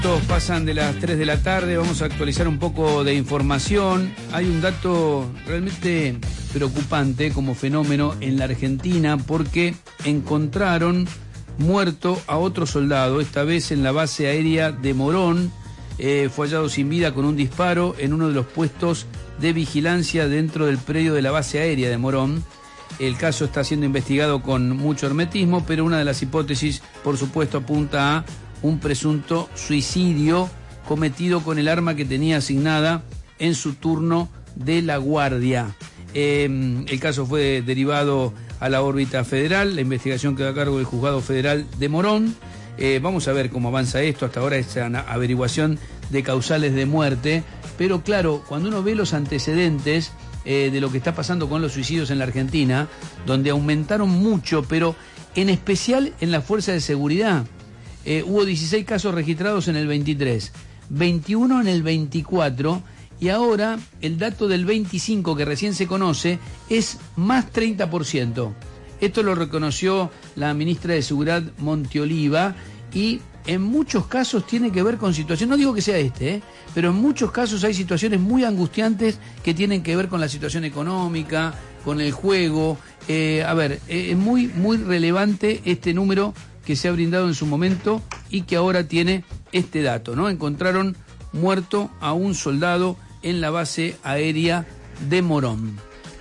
Pasan de las 3 de la tarde, vamos a actualizar un poco de información. Hay un dato realmente preocupante como fenómeno en la Argentina porque encontraron muerto a otro soldado, esta vez en la base aérea de Morón. Fue hallado sin vida con un disparo en uno de los puestos de vigilancia dentro del predio de la base aérea de Morón. El caso está siendo investigado con mucho hermetismo, pero una de las hipótesis, por supuesto, apunta a un presunto suicidio cometido con el arma que tenía asignada en su turno de la guardia. El caso fue derivado a la órbita federal, la investigación quedó a cargo del Juzgado Federal de Morón. Vamos a ver cómo avanza esto, hasta ahora es una averiguación de causales de muerte, pero claro, cuando uno ve los antecedentes de lo que está pasando con los suicidios en la Argentina, donde aumentaron mucho, pero en especial en la fuerza de seguridad. Hubo 16 casos registrados en el 23, 21 en el 24 y ahora el dato del 25 que recién se conoce es más 30%. Esto lo reconoció la ministra de Seguridad Monteoliva y en muchos casos tiene que ver con situaciones, no digo que sea pero en muchos casos hay situaciones muy angustiantes que tienen que ver con la situación económica, con el juego. Es muy relevante este número que se ha brindado en su momento y que ahora tiene este dato, ¿no? Encontraron muerto a un soldado en la base aérea de Morón.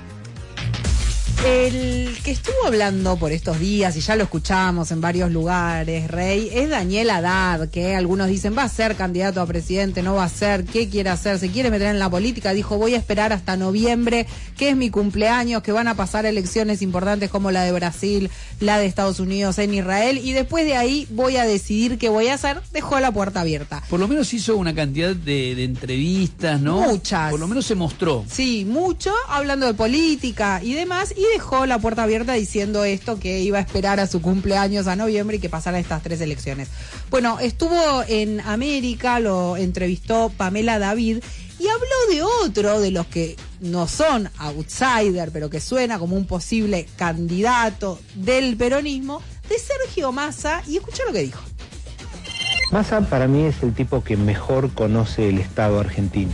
El que estuvo hablando por estos días, y ya lo escuchamos en varios lugares, Rey, es Daniel Haddad, que algunos dicen va a ser candidato a presidente, no va a ser, ¿qué quiere hacer? ¿Se quiere meter en la política? Dijo, voy a esperar hasta noviembre, que es mi cumpleaños, que van a pasar elecciones importantes como la de Brasil, la de Estados Unidos en Israel, y después de ahí voy a decidir qué voy a hacer. Dejó la puerta abierta. Por lo menos hizo una cantidad de entrevistas, ¿no? Muchas. Por lo menos se mostró. Sí, mucho, hablando de política y demás, y dejó la puerta abierta diciendo esto, que iba a esperar a su cumpleaños a noviembre y que pasara estas 3 elecciones. Bueno, estuvo en América, lo entrevistó Pamela David y habló de otro de los que no son outsider, pero que suena como un posible candidato del peronismo, de Sergio Massa, y escuchá lo que dijo. Massa para mí es el tipo que mejor conoce el Estado argentino.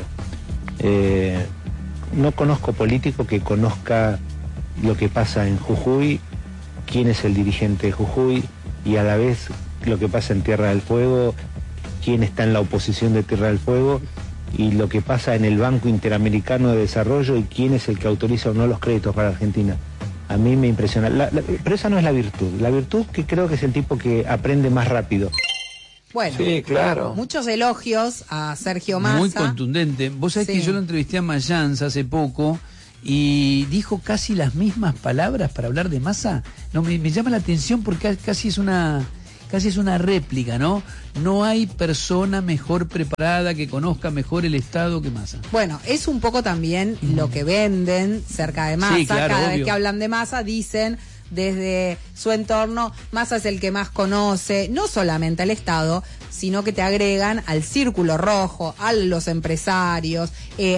No conozco político que conozca lo que pasa en Jujuy, quién es el dirigente de Jujuy, y a la vez lo que pasa en Tierra del Fuego, quién está en la oposición de Tierra del Fuego, y lo que pasa en el Banco Interamericano de Desarrollo, y quién es el que autoriza o no los créditos para Argentina. A mí me impresiona. Pero esa no es la virtud. La virtud que creo que es el tipo que aprende más rápido. Bueno, sí, claro. Muchos elogios a Sergio Massa. Muy contundente. Vos sabés que yo lo entrevisté a Mayans hace poco y dijo casi las mismas palabras para hablar de Massa. No, me llama la atención porque casi es una réplica, ¿no? No hay persona mejor preparada que conozca mejor el Estado que Massa. Bueno, es un poco también lo que venden cerca de Massa. Sí, claro, Cada obvio. vez que hablan de Massa dicen desde su entorno, Massa es el que más conoce, no solamente al Estado, sino que te agregan al círculo rojo, a los empresarios,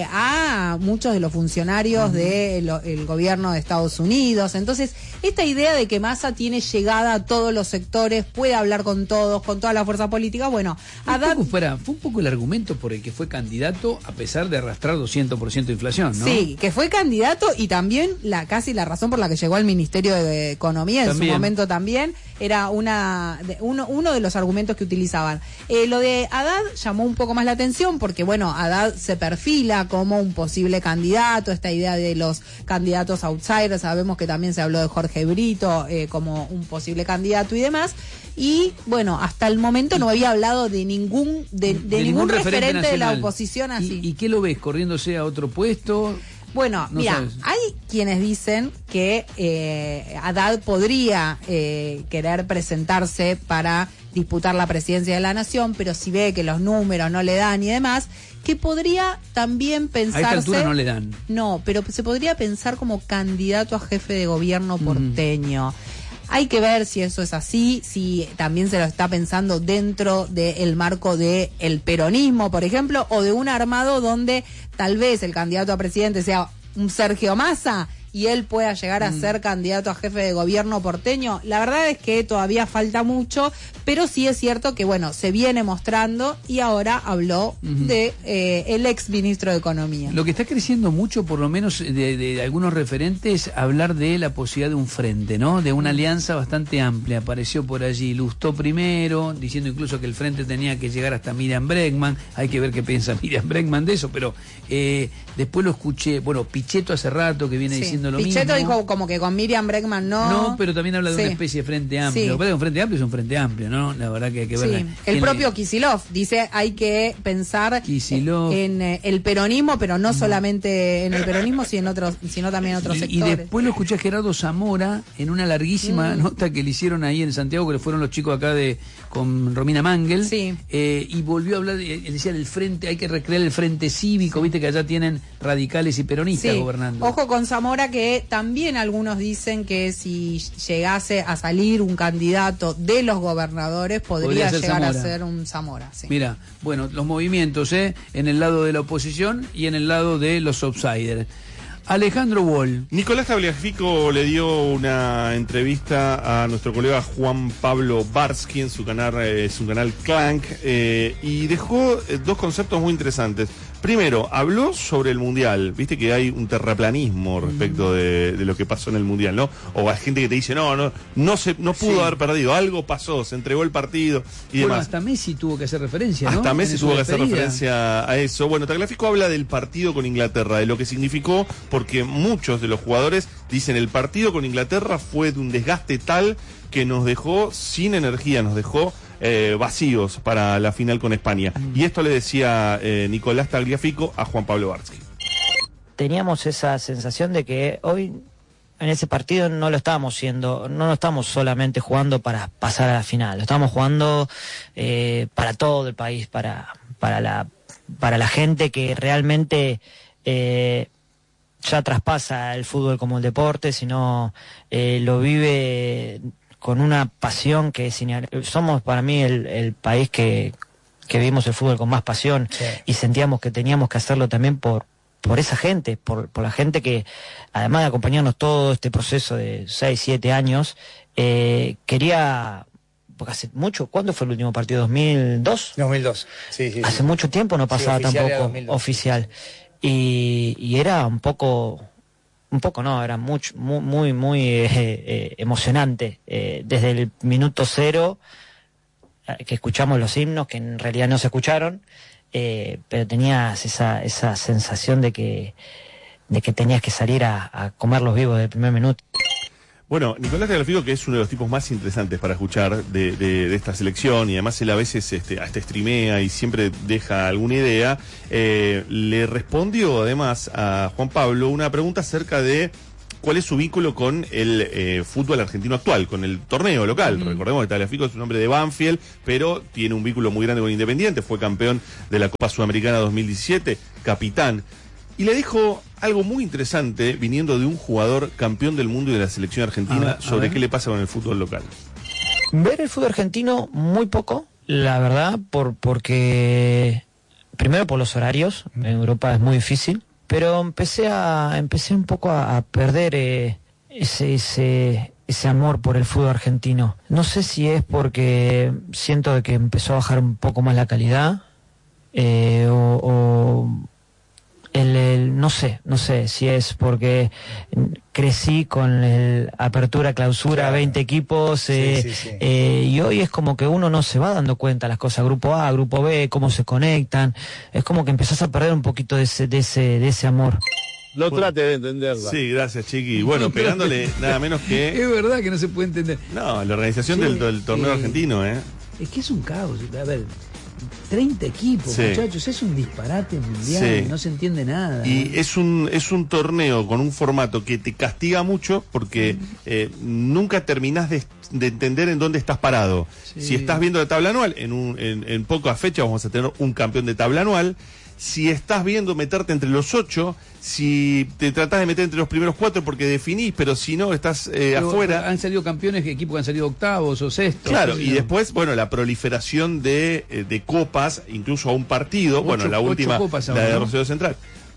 a muchos de los funcionarios del gobierno de Estados Unidos. Entonces, esta idea de que Massa tiene llegada a todos los sectores, puede hablar con todos, con toda la fuerza política, bueno, Haddad... Fue un poco el argumento por el que fue candidato a pesar de arrastrar 200% de inflación, ¿no? Sí, que fue candidato y también casi la razón por la que llegó al Ministerio de Economía en su momento también, era uno de los argumentos que utilizaban. Lo de Haddad llamó un poco más la atención porque, bueno, Haddad se perfila como un posible candidato, esta idea de los candidatos outsiders, sabemos que también se habló de Jorge Brito como un posible candidato y demás, y bueno, hasta el momento no había hablado de ningún referente de la oposición así. ¿Y qué lo ves? ¿Corriéndose a otro puesto? Bueno, no mira, sabes. hay quienes dicen que Haddad podría querer presentarse para disputar la presidencia de la nación, pero si ve que los números no le dan y demás, que podría también pensarse... A esta altura no le dan. No, pero se podría pensar como candidato a jefe de gobierno porteño. Hay que ver si eso es así, si también se lo está pensando dentro del marco del peronismo, por ejemplo, o de un armado donde tal vez el candidato a presidente sea un Sergio Massa y él pueda llegar a ser candidato a jefe de gobierno porteño. La verdad es que todavía falta mucho, pero sí es cierto que, bueno, se viene mostrando y ahora habló de el ex ministro de Economía. Lo que está creciendo mucho, por lo menos de algunos referentes, hablar de la posibilidad de un frente, ¿no? De una alianza bastante amplia. Apareció por allí Lustó primero, diciendo incluso que el frente tenía que llegar hasta Miriam Bregman. Hay que ver qué piensa Miriam Bregman de eso, pero después lo escuché, bueno, Pichetto hace rato que viene diciendo lo mismo. Pichetto dijo como que con Miriam Bregman no. No, pero también habla de una especie de frente amplio. Lo que pasa es que un frente amplio es un frente amplio, ¿no? La verdad que hay que ver. El propio Kicillof dice hay que pensar en el peronismo, pero no solamente en el peronismo, sino también en otros sectores. Y después lo escuché a Gerardo Zamora en una larguísima nota que le hicieron ahí en Santiago, que le fueron los chicos acá con Romina Mangel, y volvió a hablar, él decía del frente, hay que recrear el frente cívico, viste que allá tienen radicales y peronistas gobernando. Ojo con Zamora, que también algunos dicen que si llegase a salir un candidato de los gobernadores podría llegar a ser un Zamora. Mira, bueno, los movimientos en el lado de la oposición y en el lado de los outsiders. Alejandro Wall. Nicolás Tagliafico le dio una entrevista a nuestro colega Juan Pablo Barsky en su canal Clank, y dejó dos conceptos muy interesantes. Primero, habló sobre el Mundial. Viste que hay un terraplanismo respecto de lo que pasó en el Mundial, ¿no? O hay gente que te dice, no pudo haber perdido, algo pasó, se entregó el partido y demás. Hasta Messi tuvo que hacer referencia, ¿no? Hasta Messi tuvo que hacer referencia a eso. Bueno, Tagliafico habla del partido con Inglaterra, de lo que significó, porque muchos de los jugadores dicen el partido con Inglaterra fue de un desgaste tal que nos dejó sin energía, nos dejó vacíos para la final con España. Y esto le decía Nicolás Tagliafico a Juan Pablo Barsky. Teníamos esa sensación de que hoy en ese partido no lo estamos solamente jugando para pasar a la final, lo estamos jugando para todo el país, para la gente que realmente ya traspasa el fútbol como el deporte, sino lo vive con una pasión que somos para mí el país que vivimos el fútbol con más pasión, y sentíamos que teníamos que hacerlo también por esa gente, por la gente que, además de acompañarnos todo este proceso de 6, 7 años, quería, porque hace mucho, ¿cuándo fue el último partido? ¿2002? 2002, sí. Hace mucho tiempo no pasaba tampoco oficial, y era un poco no, era muy emocionante, desde el minuto 0 que escuchamos los himnos, que en realidad no se escucharon, pero tenías esa sensación de que tenías que salir a comerlos vivos del primer minuto. Bueno, Nicolás Tagliafico, que es uno de los tipos más interesantes para escuchar de esta selección, y además él a veces hasta streamea y siempre deja alguna idea, le respondió además a Juan Pablo una pregunta acerca de cuál es su vínculo con el fútbol argentino actual, con el torneo local. Recordemos que Tagliafico es un hombre de Banfield, pero tiene un vínculo muy grande con Independiente, fue campeón de la Copa Sudamericana 2017, capitán. Y le dijo algo muy interesante, viniendo de un jugador campeón del mundo y de la selección argentina, sobre qué le pasa con el fútbol local. Ver el fútbol argentino muy poco, la verdad, primero por los horarios, en Europa es muy difícil, pero empecé un poco a perder ese amor por el fútbol argentino. No sé si es porque siento de que empezó a bajar un poco más la calidad, no sé si es porque crecí con el apertura, clausura, 20 equipos, y hoy es como que uno no se va dando cuenta las cosas, grupo A, grupo B, cómo se conectan, es como que empezás a perder un poquito de ese amor. No trate de entenderla. Sí, gracias, Chiqui. Bueno, pegándole nada menos que... Es verdad que no se puede entender. No, la organización del torneo argentino, Es que es un caos. A ver, 30 equipos, muchachos, es un disparate mundial, no se entiende nada. Y es un torneo con un formato que te castiga mucho porque nunca terminás de entender en dónde estás parado. Si estás viendo la tabla anual, en pocas fechas vamos a tener un campeón de tabla anual. Si estás viendo meterte entre los 8, si te tratás de meter entre los primeros 4 porque definís, pero si no, estás afuera. Han salido campeones, equipos que han salido octavos o sextos. Claro, y después, bueno, la proliferación de copas, incluso a un partido, la última, copas ahora, la de Rosario Central.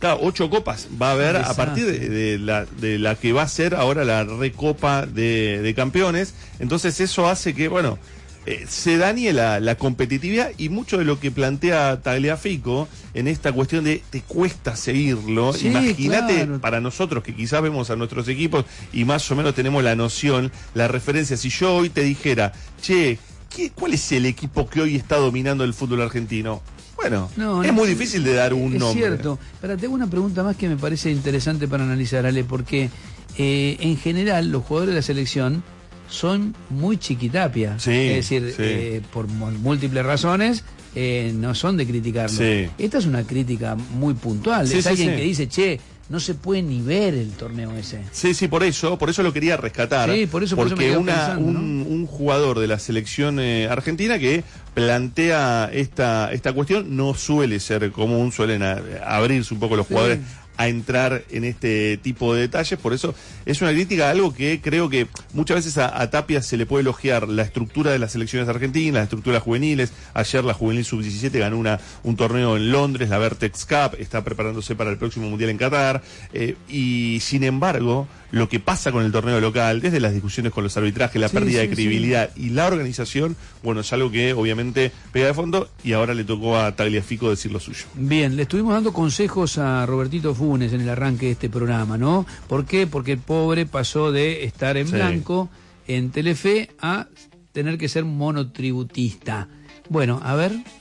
Claro, 8 copas va a haber a partir de la que va a ser ahora la Recopa de Campeones. Entonces eso hace que, bueno, se dañe la competitividad, y mucho de lo que plantea Tagliafico en esta cuestión de te cuesta seguirlo. Sí, imagínate, claro. para nosotros que quizás vemos a nuestros equipos y más o menos tenemos la noción, la referencia. Si yo hoy te dijera, che, ¿cuál es el equipo que hoy está dominando el fútbol argentino? Bueno, es muy difícil de dar un nombre. Es cierto. Pero tengo una pregunta más que me parece interesante para analizar, Ale, porque en general los jugadores de la selección son muy chiquitapia. Sí, es decir, por múltiples razones, no son de criticarlo. Sí. Esta es una crítica muy puntual. Sí, es alguien sí. que dice, che, no se puede ni ver el torneo ese. Sí, por eso lo quería rescatar. Sí, por eso porque me quedo pensando, un jugador de la selección argentina que plantea esta cuestión no suele ser común, suelen abrirse un poco los jugadores a entrar en este tipo de detalles. Por eso es una crítica a algo que creo que muchas veces a Tapia se le puede elogiar: la estructura de las selecciones argentinas, la estructura juveniles. Ayer la juvenil sub-17 ganó un torneo en Londres, la Vertex Cup, está preparándose para el próximo Mundial en Qatar, y sin embargo lo que pasa con el torneo local, desde las discusiones con los arbitrajes, la pérdida de credibilidad y la organización, bueno, es algo que obviamente pega de fondo, y ahora le tocó a Tagliafico decir lo suyo. Bien, le estuvimos dando consejos a Robertito Funes en el arranque de este programa, ¿no? ¿Por qué? Porque el pobre pasó de estar en blanco en Telefe a tener que ser monotributista. Bueno, a ver...